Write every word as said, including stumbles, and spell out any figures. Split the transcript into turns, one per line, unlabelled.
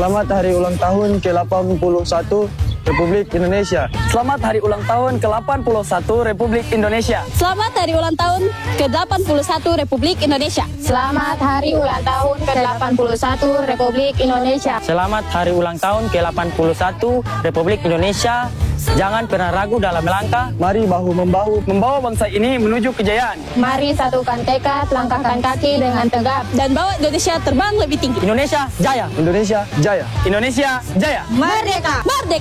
Selamat Hari Ulang Tahun ke delapan puluh satu Republik Indonesia.
Selamat Hari Ulang Tahun ke delapan puluh satu Republik Indonesia.
Selamat Hari Ulang Tahun ke delapan puluh satu Republik Indonesia.
Selamat Hari Ulang Tahun ke delapan puluh satu Republik Indonesia.
Selamat Hari Ulang Tahun ke delapan puluh satu Republik Indonesia. Jangan pernah ragu dalam melangkah.
Mari bahu-membahu
Membawa bangsa ini menuju kejayaan.
Mari satukan tekad, langkahkan kaki dengan tegap.
Dan bawa Indonesia terbang lebih tinggi.
Indonesia Jaya.
Indonesia Jaya.
Indonesia Jaya.
Merdeka! Merdeka!